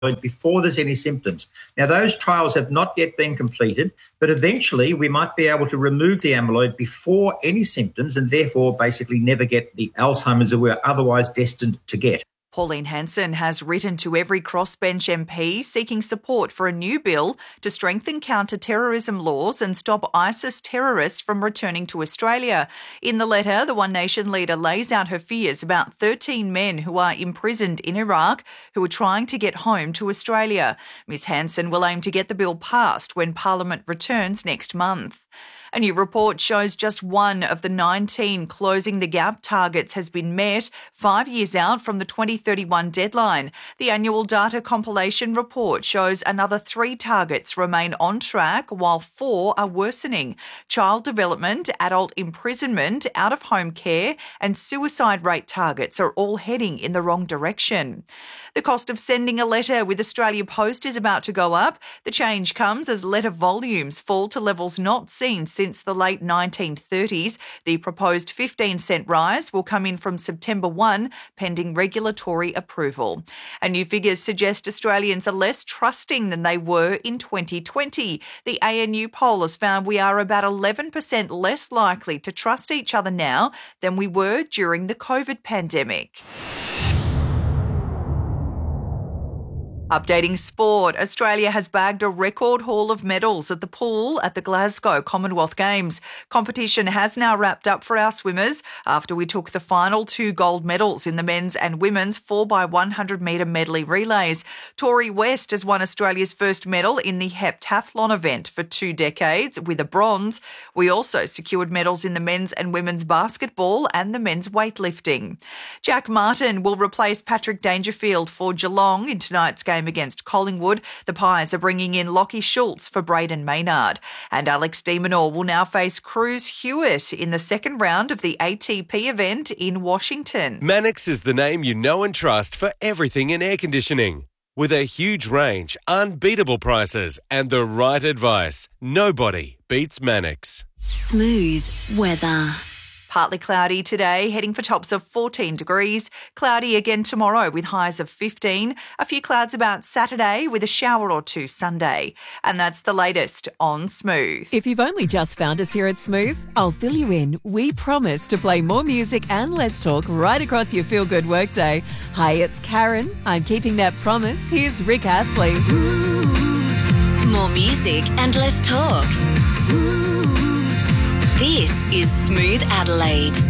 before there's any symptoms. Now, those trials have not yet been completed, but eventually we might be able to remove the amyloid before any symptoms and therefore basically never get the Alzheimer's that we're otherwise destined to get. Pauline Hanson has written to every crossbench MP seeking support for a new bill to strengthen counter-terrorism laws and stop ISIS terrorists from returning to Australia. In the letter, the One Nation leader lays out her fears about 13 men who are imprisoned in Iraq who are trying to get home to Australia. Ms Hanson will aim to get the bill passed when Parliament returns next month. A new report shows just one of the 19 Closing the Gap targets has been met 5 years out from the 2031 deadline. The annual data compilation report shows another 3 targets remain on track while 4 are worsening. Child development, adult imprisonment, out-of-home care and suicide rate targets are all heading in the wrong direction. The cost of sending a letter with Australia Post is about to go up. The change comes as letter volumes fall to levels not seen since the late 1930s. The proposed 15-cent rise will come in from September 1, pending regulatory approval. And new figures suggest Australians are less trusting than they were in 2020. The ANU poll has found we are about 11% less likely to trust each other now than we were during the COVID pandemic. Updating sport, Australia has bagged a record haul of medals at the pool at the Glasgow Commonwealth Games. Competition has now wrapped up for our swimmers after we took the final 2 gold medals in the men's and women's 4x100 medley relays. Tori West has won Australia's first medal in the heptathlon event for 2 decades with a bronze. We also secured medals in the men's and women's basketball and the men's weightlifting. Jack Martin will replace Patrick Dangerfield for Geelong in tonight's game against Collingwood. The Pies are bringing in Lockie Schultz for Braden Maynard. And Alex de Minaur will now face Cruz Hewitt in the second round of the ATP event in Washington. Mannix is the name you know and trust for everything in air conditioning. With a huge range, unbeatable prices and the right advice, nobody beats Mannix. Smooth weather. Partly cloudy today, heading for tops of 14 degrees. Cloudy again tomorrow with highs of 15. A few clouds about Saturday with a shower or 2 Sunday. And that's the latest on Smooth. If you've only just found us here at Smooth, I'll fill you in. We promise to play more music and Let's Talk right across your feel-good workday. Hi, it's Karen. I'm keeping that promise. Here's Rick Astley. More music and less talk. This is Smooth Adelaide.